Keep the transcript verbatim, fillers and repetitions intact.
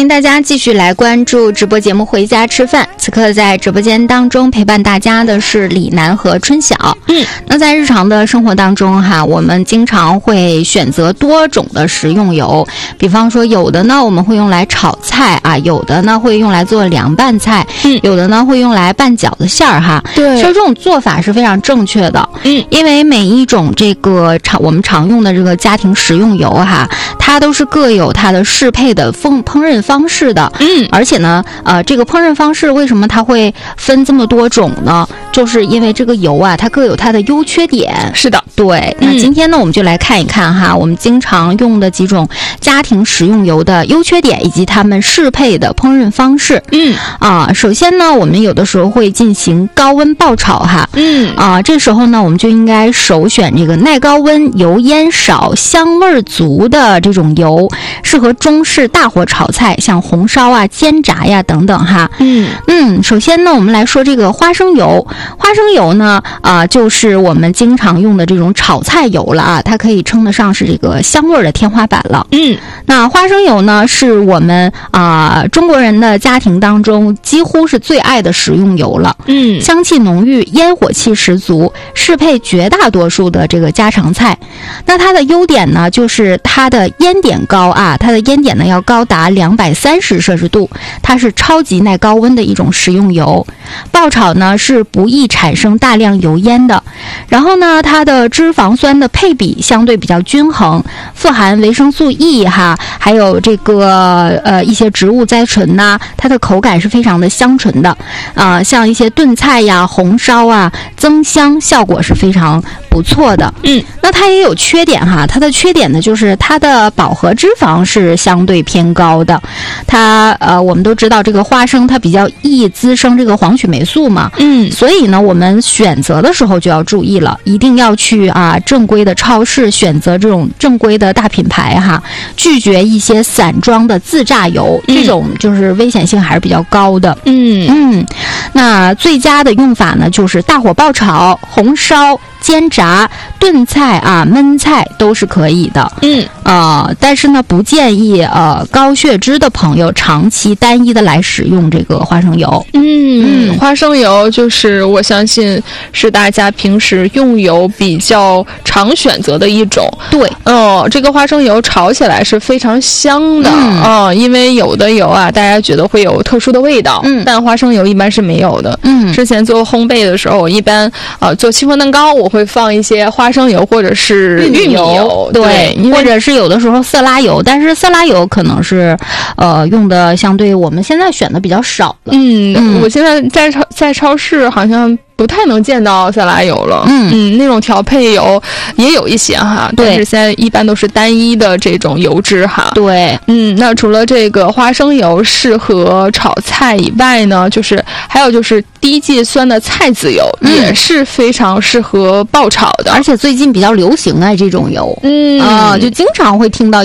大家继续来关注直播节目《回家吃饭》。此刻在直播间当中陪伴大家的是李楠和春晓。 嗯， 那在日常的生活当中哈，我们经常会选择多种的食用油，比方说有的呢我们会用来炒菜啊，有的呢会用来做凉拌菜， 嗯， 有的呢会用来拌饺子馅儿哈。 对， 其实这种做法是非常正确的。 嗯， 因为每一种这个常我们常用的这个家庭食用油哈，它都是各有它的适配的烹烹饪方式的。 嗯， 而且呢，呃，这个烹饪方式为什么它会分这么多种呢？就是因为这个油啊，它各有它的优缺点。 是的， 对。那今天呢，我们就来看一看哈，我们经常用的几种家庭食用油的优缺点以及它们适配的烹饪方式。 嗯啊，首先呢，我们有的时候会进行高温爆炒哈。 嗯啊，这时候呢，我们就应该首选这个耐高温、油烟少、香味足的这种油，适合中式大火炒菜，像红烧啊、煎炸呀等等哈。 嗯嗯，首先呢，我们来说这个花生油。花生油呢，啊、呃，就是我们经常用的这种炒菜油了啊，它可以称得上是这个香味的天花板了。 嗯， 那花生油呢，是我们啊、呃、中国人的家庭当中几乎是最爱的食用油了。 嗯， 香气浓郁，烟火气十足，适配绝大多数的这个家常菜。那它的优点呢，就是它的烟点高啊，它的烟点呢要高达两百三十摄氏度，它是超级耐高温的一种食用油。爆炒呢是不易产生大量油烟的，然后呢，它的脂肪酸的配比相对比较均衡，富含维生素 E 哈，还有这个呃一些植物甾醇呐、啊，它的口感是非常的香醇的啊、呃，像一些炖菜呀、红烧啊，增香效果是非常不错的。 嗯， 那它也有缺点哈，它的缺点呢就是它的饱和脂肪是相对偏高的，它呃我们都知道这个花生它比较易滋生这个黄曲霉素嘛。 嗯， 所以呢，我们选择的时候就要注意了，一定要去啊正规的超市选择这种正规的大品牌哈，拒绝一些散装的自榨油， 嗯、 这种就是危险性还是比较高的。 嗯嗯，那最佳的用法呢，就是大火爆炒、红烧、煎炸、炖菜啊、焖菜都是可以的。 嗯， 呃，但是呢，不建议呃高血脂的朋友长期单一的来使用这个花生油。 嗯嗯，花生油就是我相信是大家平时用油比较常选择的一种。 对， 哦，这个花生油炒起来是非常香的。 嗯、 哦，因为有的油啊，大家觉得会有特殊的味道， 嗯， 但花生油一般是没有的。 嗯， 之前做烘焙的时候，我一般呃做戚风蛋糕，我会放一些花生油或者是玉米油， 对， 对， 或者是有的时候色拉油，但是色拉油可能是呃用的相对我们现在选的比较少了。 嗯， 嗯我现在在超在超市好像不太能见到色拉油了。 嗯嗯，那种调配油也有一些哈， 对， 但是现在一般都是单一的这种油脂哈。 对， 嗯，那除了这个花生油适合炒菜以外呢，就是还有就是低芥酸的菜籽油、 嗯、 也是非常适合爆炒的， 而且最近比较流行啊这种油。 嗯啊、呃，就经常会听到